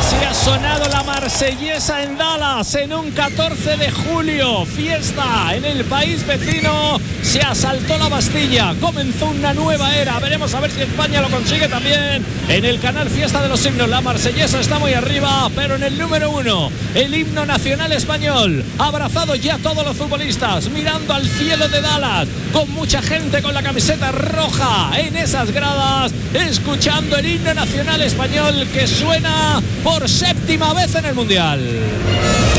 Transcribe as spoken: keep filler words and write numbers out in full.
Así ha sonado la marsellesa en Dallas en un catorce de julio. Fiesta en el país vecino. Se asaltó la Bastilla. Comenzó una nueva era. Veremos a ver si España lo consigue también. En el canal Fiesta de los Himnos, la marsellesa está muy arriba, pero en el número uno, el himno nacional español. Abrazado ya todos los futbolistas, mirando al cielo de Dallas, con mucha gente con la camiseta roja en esas gradas, escuchando el himno nacional español que suena por séptima vez en el Mundial.